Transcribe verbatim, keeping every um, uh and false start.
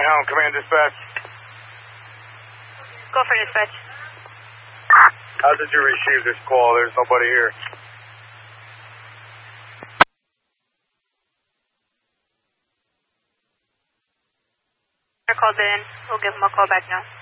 Helm, command dispatch. Go for dispatch. How did you receive this call? There's nobody here. I called in. We'll give him a call back now.